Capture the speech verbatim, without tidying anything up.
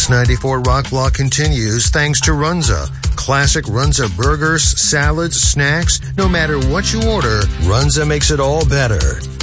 ninety-four Rock Block continues thanks to Runza. Classic Runza burgers, salads, snacks. No matter what you order, Runza makes it all better.